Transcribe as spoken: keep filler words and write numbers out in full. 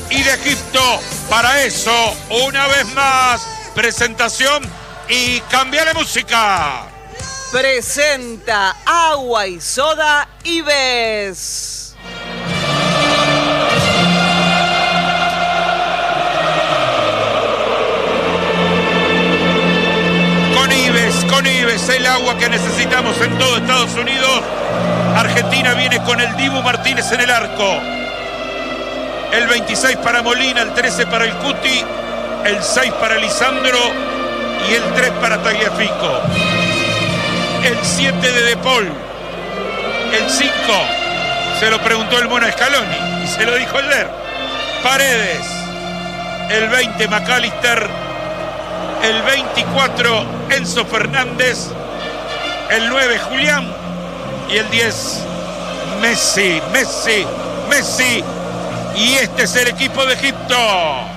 y de Egipto. Para eso, una vez más, presentación y cambia la música. Presenta Agua y Soda Ives. Con Ives, con Ives, el agua que necesitamos en todo Estados Unidos. Argentina viene con el Dibu Martínez en el arco. El veintiséis para Molina, el trece para el Cuti, el seis para Lisandro y el tres para Tagliafico. El siete de De Paul. El cinco se lo preguntó el mono Scaloni y se lo dijo Elder. Paredes. El veinte McAllister. El veinticuatro Enzo Fernández. El nueve Julián. Y el diez Messi, Messi, Messi. Y este es el equipo de Egipto.